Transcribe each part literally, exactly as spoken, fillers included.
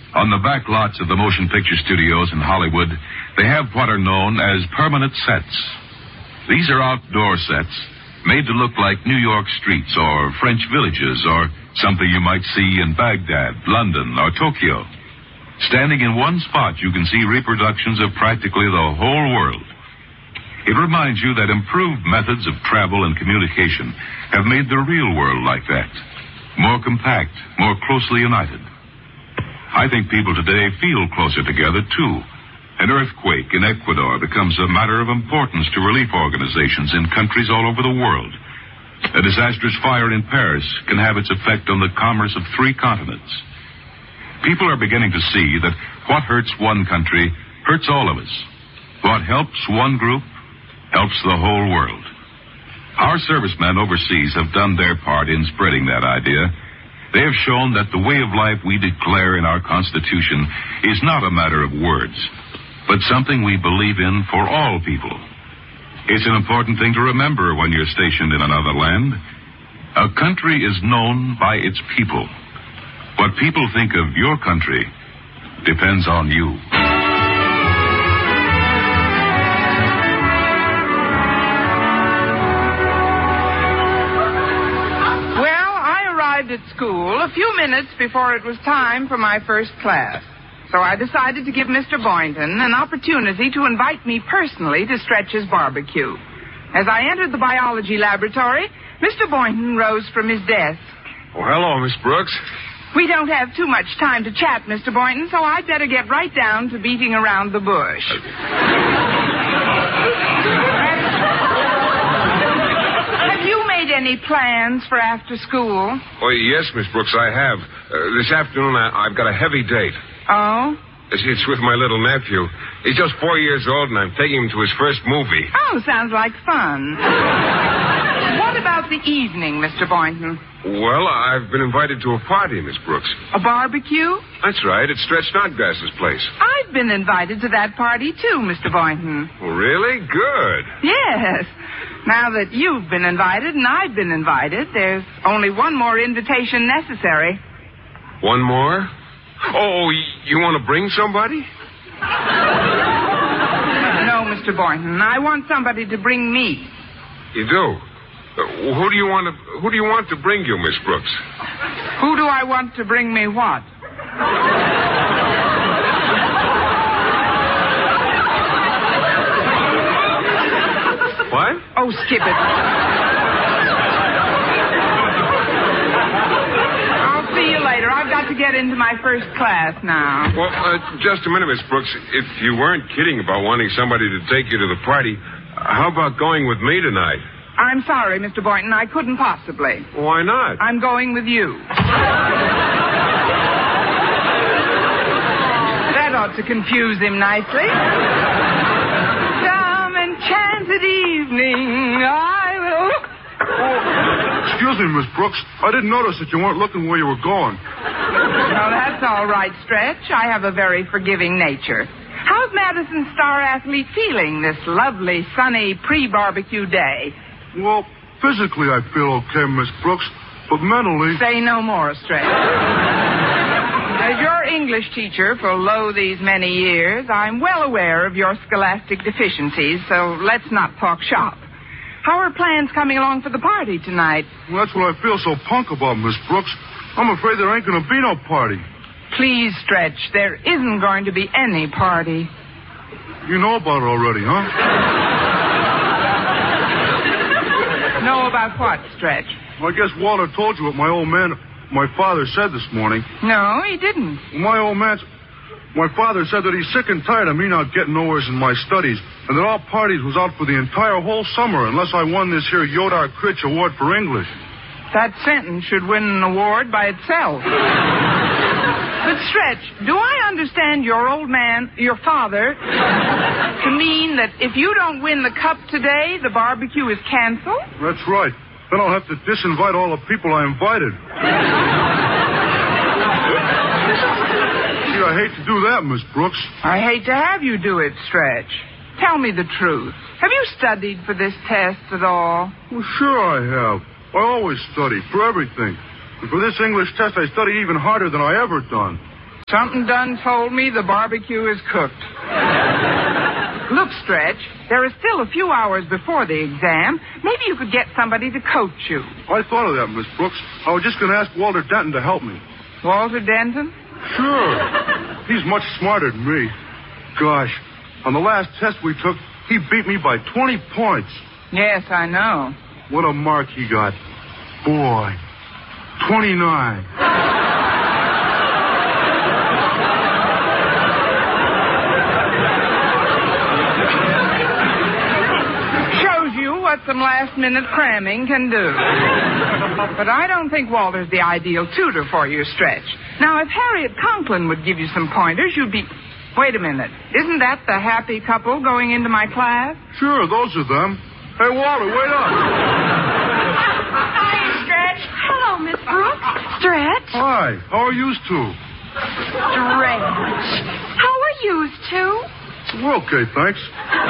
On the back lots of the motion picture studios in Hollywood, they have what are known as permanent sets. These are outdoor sets made to look like New York streets or French villages or something you might see in Baghdad, London, or Tokyo. Standing in one spot, you can see reproductions of practically the whole world. It reminds you that improved methods of travel and communication have made the real world like that. More compact, more closely united. I think people today feel closer together, too. An earthquake in Ecuador becomes a matter of importance to relief organizations in countries all over the world. A disastrous fire in Paris can have its effect on the commerce of three continents. People are beginning to see that what hurts one country hurts all of us. What helps one group helps the whole world. Our servicemen overseas have done their part in spreading that idea. They have shown that the way of life we declare in our Constitution is not a matter of words, but something we believe in for all people. It's an important thing to remember when you're stationed in another land. A country is known by its people. What people think of your country depends on you. Well, I arrived at school a few minutes before it was time for my first class. So I decided to give Mister Boynton an opportunity to invite me personally to Stretch's barbecue. As I entered the biology laboratory, Mister Boynton rose from his desk. Oh, hello, Miss Brooks. We don't have too much time to chat, Mister Boynton, so I'd better get right down to beating around the bush. Have you made any plans for after school? Oh, yes, Miss Brooks, I have. Uh, this afternoon, I, I've got a heavy date. Oh? It's, it's with my little nephew. He's just four years old, and I'm taking him to his first movie. Oh, sounds like fun. What about the evening, Mister Boynton? Well, I've been invited to a party, Miss Brooks. A barbecue? That's right. It's Stretch Snodgrass's place. I've been invited to that party, too, Mister Boynton. Oh, really? Good. Yes. Now that you've been invited and I've been invited, there's only one more invitation necessary. One more? Oh, you want to bring somebody? No, Mister Boynton. I want somebody to bring me. You do? Uh, who do you want to Who do you want to bring you, Miss Brooks? Who do I want to bring me what? What? Oh, skip it. I'll see you later. I've got to get into my first class now. Well, uh, just a minute, Miss Brooks. If you weren't kidding about wanting somebody to take you to the party, how about going with me tonight? I'm sorry, Mister Boynton. I couldn't possibly. Why not? I'm going with you. That ought to confuse him nicely. Some enchanted evening, I will... Oh, excuse me, Miss Brooks. I didn't notice that you weren't looking where you were going. No, that's all right, Stretch. I have a very forgiving nature. How's Madison Star Athlete feeling this lovely, sunny, pre-barbecue day? Well, physically I feel okay, Miss Brooks, but mentally... Say no more, Stretch. As your English teacher for lo these many years, I'm well aware of your scholastic deficiencies, so let's not talk shop. How are plans coming along for the party tonight? Well, that's what I feel so punk about, Miss Brooks. I'm afraid there ain't going to be no party. Please, Stretch, there isn't going to be any party. You know about it already, huh? Know about what, Stretch? Well, I guess Walter told you what my old man, my father, said this morning. No, he didn't. My old man, my father said that he's sick and tired of me not getting nowhere in my studies, and that all parties was out for the entire whole summer unless I won this here Yodar Critch Award for English. That sentence should win an award by itself. But, Stretch, do I understand your old man, your father, to mean that if you don't win the cup today, the barbecue is canceled? That's right. Then I'll have to disinvite all the people I invited. Gee, I hate to do that, Miss Brooks. I hate to have you do it, Stretch. Tell me the truth. Have you studied for this test at all? Well, sure I have. I always study for everything. And for this English test, I studied even harder than I ever done. Something done told me the barbecue is cooked. Look, Stretch, there are still a few hours before the exam. Maybe you could get somebody to coach you. I thought of that, Miss Brooks. I was just going to ask Walter Denton to help me. Walter Denton? Sure. He's much smarter than me. Gosh, on the last test we took, he beat me by twenty points. Yes, I know. What a mark he got. Boy, twenty-nine. What some last-minute cramming can do. But I don't think Walter's the ideal tutor for you, Stretch. Now, if Harriet Conklin would give you some pointers, you'd be... Wait a minute. Isn't that the happy couple going into my class? Sure, those are them. Hey, Walter, wait up. Hi, Stretch. Hello, Miss Brooks. Stretch. Hi, how are you two? Stretch. How are you two? We're okay, thanks.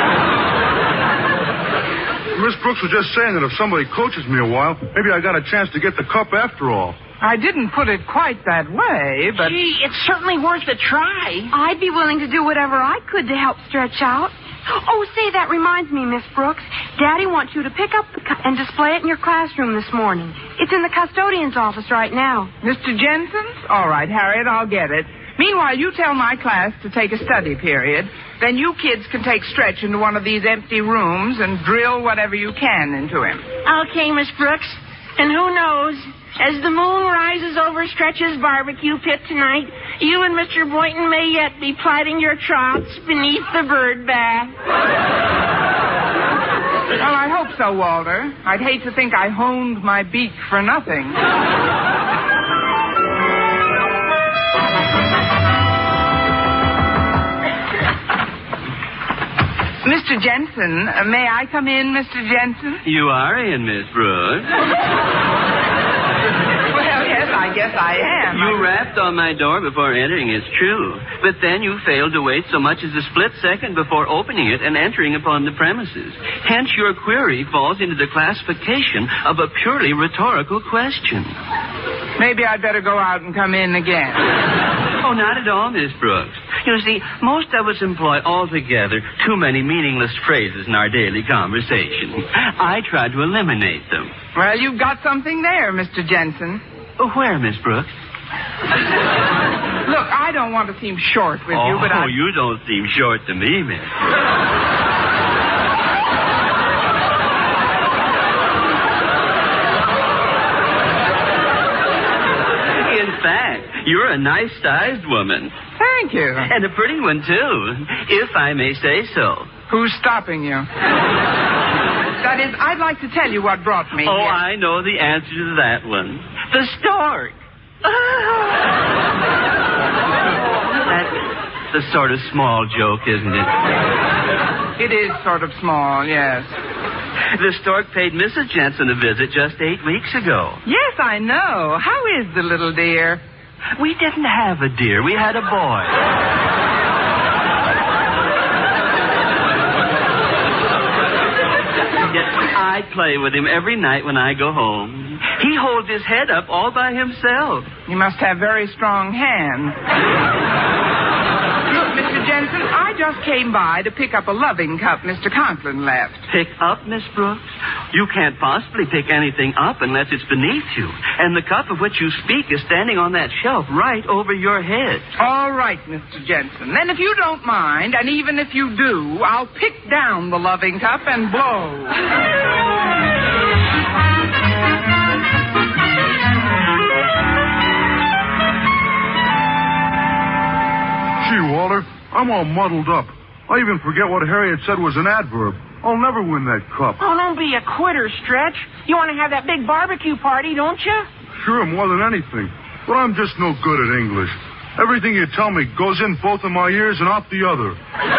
Miss Brooks was just saying that if somebody coaches me a while, maybe I got a chance to get the cup after all. I didn't put it quite that way, but... Gee, it's certainly worth a try. I'd be willing to do whatever I could to help Stretch out. Oh, say, that reminds me, Miss Brooks. Daddy wants you to pick up the cup and display it in your classroom this morning. It's in the custodian's office right now. Mister Jensen's? All right, Harriet, I'll get it. Meanwhile, you tell my class to take a study period. Then you kids can take Stretch into one of these empty rooms and drill whatever you can into him. Okay, Miss Brooks. And who knows, as the moon rises over Stretch's barbecue pit tonight, you and Mister Boynton may yet be plighting your trouts beneath the bird bath. Well, I hope so, Walter. I'd hate to think I honed my beak for nothing. Mister Jensen, uh, may I come in, Mister Jensen? You are in, Miss Brooks. Well, yes, I guess I am. You I... rapped on my door before entering, it's true. But then you failed to wait so much as a split second before opening it and entering upon the premises. Hence, your query falls into the classification of a purely rhetorical question. Maybe I'd better go out and come in again. Oh, not at all, Miss Brooks. You see, most of us employ altogether too many meaningless phrases in our daily conversation. I try to eliminate them. Well, you've got something there, Mister Jensen. Oh, where, Miss Brooks? Look, I don't want to seem short with oh, you, but I... Oh, you don't seem short to me, Miss Brooks. You're a nice-sized woman. Thank you. And a pretty one, too, if I may say so. Who's stopping you? That is, I'd like to tell you what brought me Oh, here. I know the answer to that one. The stork. That's the sort of small joke, isn't it? It is sort of small, yes. The stork paid Missus Jensen a visit just eight weeks ago. Yes, I know. How is the little dear? We didn't have a deer. We had a boy. Yet I play with him every night when I go home. He holds his head up all by himself. You must have very strong hands. Look, Mister Jensen, I just came by to pick up a loving cup Mister Conklin left. Pick up, Miss Brooks? You can't possibly pick anything up unless it's beneath you. And the cup of which you speak is standing on that shelf right over your head. All right, Mister Jensen. Then if you don't mind, and even if you do, I'll pick down the loving cup and blow. Gee, Walter, I'm all muddled up. I even forget what Harriet said was an adverb. I'll never win that cup. Oh, don't be a quitter, Stretch. You want to have that big barbecue party, don't you? Sure, more than anything. But I'm just no good at English. Everything you tell me goes in both of my ears and out the other.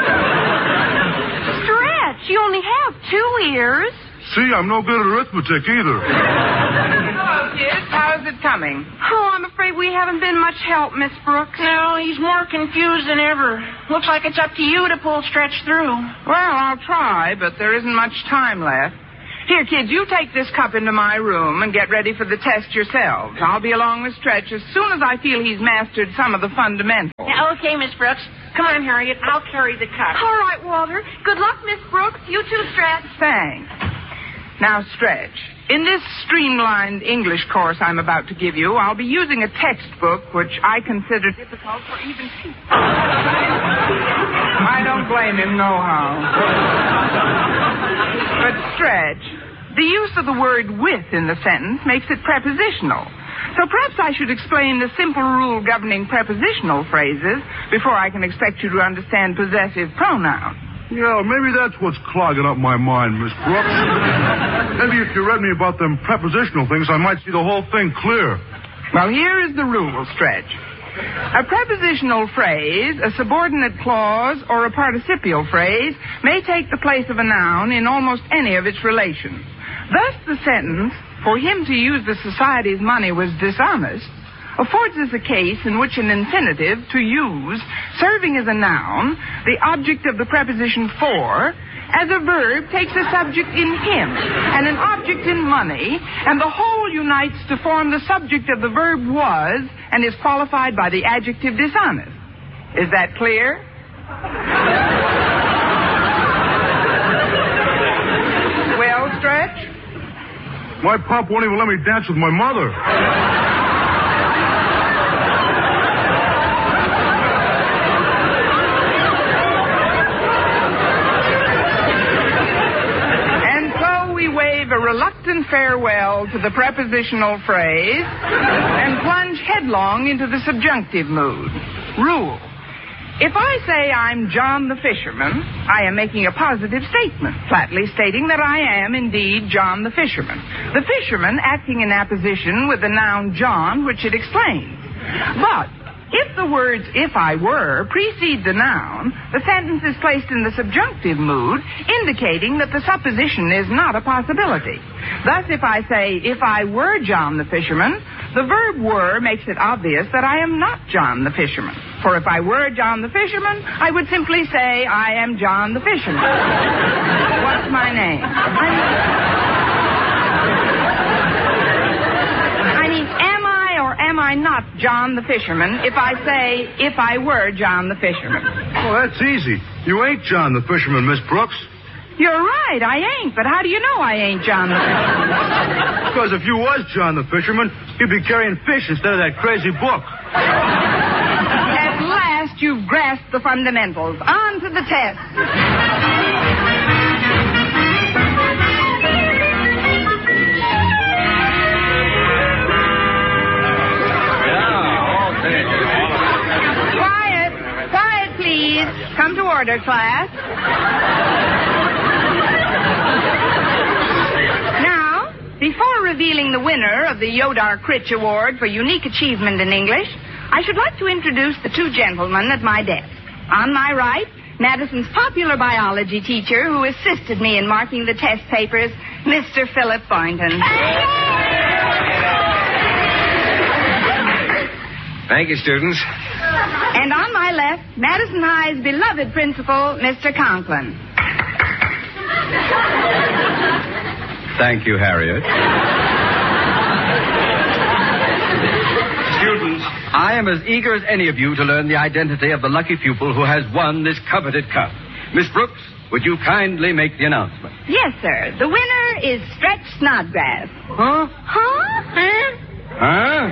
Stretch, you only have two ears. See, I'm no good at arithmetic either. Hello, kids. How's it coming? Oh, I'm afraid we haven't been much help, Miss Brooks. No, he's more confused than ever. Looks like it's up to you to pull Stretch through. Well, I'll try, but there isn't much time left. Here, kids, you take this cup into my room and get ready for the test yourselves. I'll be along with Stretch as soon as I feel he's mastered some of the fundamentals. Yeah, okay, Miss Brooks. Come on, Harriet. I'll carry the cup. All right, Walter. Good luck, Miss Brooks. You too, Stretch. Thanks. Now, Stretch, in this streamlined English course I'm about to give you, I'll be using a textbook which I consider difficult for even people. I don't blame him, nohow. But, Stretch, the use of the word with in the sentence makes it prepositional. So perhaps I should explain the simple rule governing prepositional phrases before I can expect you to understand possessive pronouns. Yeah, maybe that's what's clogging up my mind, Miss Brooks. Maybe if you read me about them prepositional things, I might see the whole thing clear. Well, here is the rule, Stretch. A prepositional phrase, a subordinate clause, or a participial phrase may take the place of a noun in almost any of its relations. Thus, the sentence, "For him to use the society's money was dishonest," affords us a case in which an infinitive, to use, serving as a noun, the object of the preposition for, as a verb takes a subject in him and an object in money, and the whole unites to form the subject of the verb was and is qualified by the adjective dishonest. Is that clear? Well, Stretch? My pop won't even let me dance with my mother. A reluctant farewell to the prepositional phrase and plunge headlong into the subjunctive mood. Rule. If I say I'm John the Fisherman, I am making a positive statement, flatly stating that I am indeed John the Fisherman. The fisherman acting in apposition with the noun John, which it explains. But if the words "if I were" precede the noun, the sentence is placed in the subjunctive mood, indicating that the supposition is not a possibility. Thus, if I say, "If I were John the Fisherman," the verb "were" makes it obvious that I am not John the Fisherman. For if I were John the Fisherman, I would simply say, "I am John the Fisherman." What's my name? I mean, am I or am I not John the Fisherman if I say, "If I were John the Fisherman"? Well, that's easy. You ain't John the Fisherman, Miss Brooks. You're right, I ain't. But how do you know I ain't John the Fisherman? Because if you was John the Fisherman, you'd be carrying fish instead of that crazy book. At last you've grasped the fundamentals. On to the test. Quiet. Quiet, please. Come to order, class. Now, before revealing the winner of the Yodar Critch Award for unique achievement in English, I should like to introduce the two gentlemen at my desk. On my right, Madison's popular biology teacher who assisted me in marking the test papers, Mister Philip Boynton. Thank you, students. And on my left, Madison High's beloved principal, Mister Conklin. Thank you, Harriet. Students, I am as eager as any of you to learn the identity of the lucky pupil who has won this coveted cup. Miss Brooks, would you kindly make the announcement? Yes, sir. The winner is Stretch Snodgrass. Huh? Huh? Huh?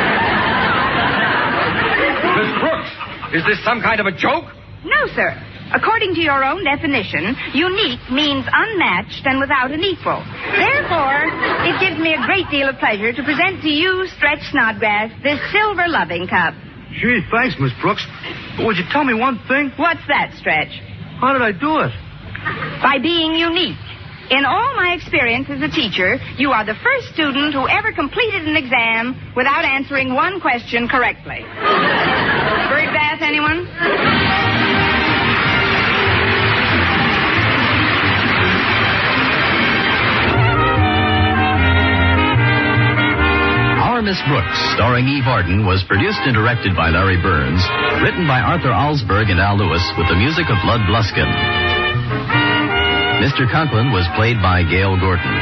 Miss Brooks, is this some kind of a joke? No, sir. According to your own definition, unique means unmatched and without an equal. Therefore, it gives me a great deal of pleasure to present to you, Stretch Snodgrass, this silver loving cup. Gee, thanks, Miss Brooks. But would you tell me one thing? What's that, Stretch? How did I do it? By being unique. In all my experience as a teacher, you are the first student who ever completed an exam without answering one question correctly. Bird bath, anyone? Our Miss Brooks, starring Eve Arden, was produced and directed by Larry Burns, written by Arthur Alsberg and Al Lewis, with the music of Lud Bluskin. Mister Conklin was played by Gail Gordon.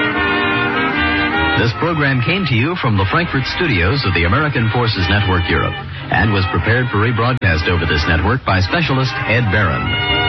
This program came to you from the Frankfurt studios of the American Forces Network Europe and was prepared for rebroadcast over this network by specialist Ed Barron.